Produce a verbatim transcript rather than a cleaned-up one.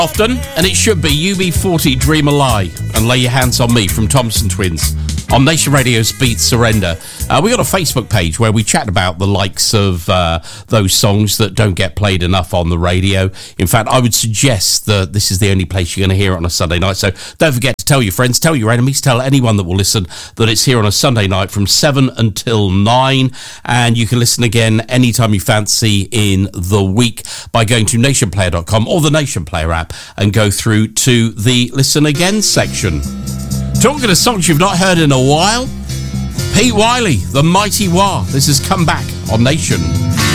Often, and it should be U B forty Dream a Lie and Lay Your Hands on Me from Thompson Twins on Nation Radio's Beat Surrender. Uh, we got a Facebook page where we chat about the likes of uh, those songs that don't get played enough on the radio. In fact, I would suggest that this is the only place you're going to hear it on a Sunday night. So don't forget to tell your friends, tell your enemies, tell anyone that will listen that it's here on a Sunday night from seven until nine. And you can listen again anytime you fancy in the week by going to nation player dot com or the Nation Player app and go through to the Listen Again section. Talking to songs you've not heard in a while, Pete Wiley, The Mighty Wah. This has come back on Nation.